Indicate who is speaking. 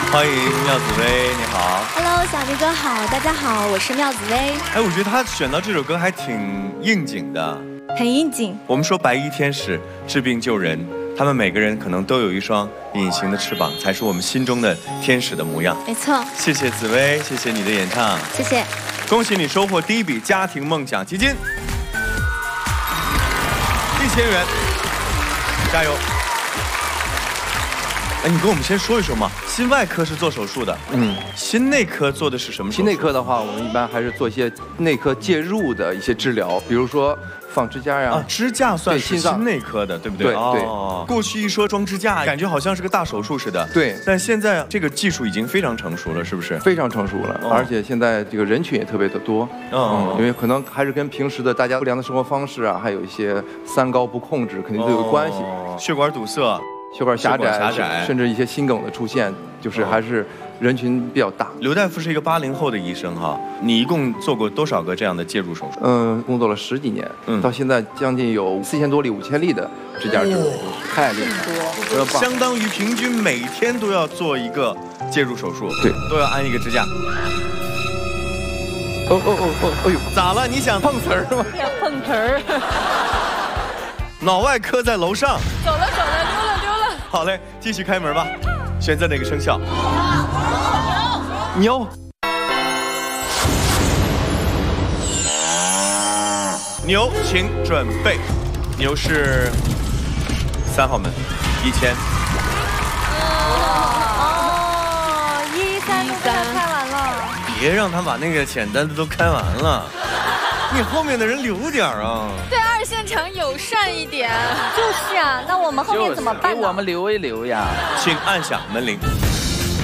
Speaker 1: 欢迎妙紫薇，你好。
Speaker 2: Hello， 小迪哥好，大家好，我是妙紫薇。
Speaker 1: 哎，我觉得他选到这首歌还挺应景的，
Speaker 2: 很应景。
Speaker 1: 我们说白衣天使治病救人，他们每个人可能都有一双隐形的翅膀，才是我们心中的天使的模样。
Speaker 2: 没错。
Speaker 1: 谢谢紫薇，谢谢你的演唱，
Speaker 2: 谢谢。恭
Speaker 1: 喜你收获第一笔家庭梦想基金，1000元，加油！哎，你跟我们先说一说嘛。心外科是做手术的，心内科做的是什么手术？
Speaker 3: 心内科的话，我们一般还是做一些内科介入的一些治疗，比如说放支架呀。
Speaker 1: 支架算是心内科的，对不对？
Speaker 3: 对。
Speaker 1: 过去一说装支架，感觉好像是个大手术似的。
Speaker 3: 对。
Speaker 1: 但现在这个技术已经非常成熟了，是不是？
Speaker 3: 非常成熟了，而且现在这个人群也特别的多。因为可能还是跟平时的大家不良的生活方式啊，还有一些三高不控制，肯定都有关系。
Speaker 1: 血管堵塞。
Speaker 3: 血管狭窄，甚至一些心梗的出现，就是还是人群比较大。
Speaker 1: 刘大夫是一个80后的医生哈，你一共做过多少个这样的介入手术？
Speaker 3: 工作了10几年，到现在将近有4000多例、5000例的支架治疗，太厉害了，
Speaker 1: 相当于平均每天都要做一个介入手术，
Speaker 3: 对，
Speaker 1: 都要安一个支架。
Speaker 3: 哎呦，
Speaker 1: 咋了？你想
Speaker 3: 碰瓷儿吗？
Speaker 2: 要碰瓷儿。
Speaker 1: 脑外科在楼上。
Speaker 2: 走了，丢了。
Speaker 1: 好嘞，继续开门吧。选择哪个生肖？
Speaker 3: 牛。
Speaker 1: 牛，请准备。牛是3号门，1000。
Speaker 2: 13都开完了。
Speaker 1: 别让他把那个简单的都开完了，你后面的人留点啊。
Speaker 2: 对2线城友善一点。就是啊，那我们后面怎么办呢？
Speaker 4: 给我们留一留呀。
Speaker 1: 请按响门铃。